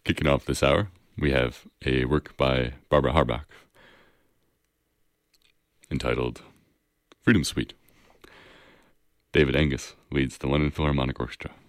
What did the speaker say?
Kicking off this hour, we have a work by Barbara Harbach entitled Freedom Suite. David Angus leads the London Philharmonic Orchestra.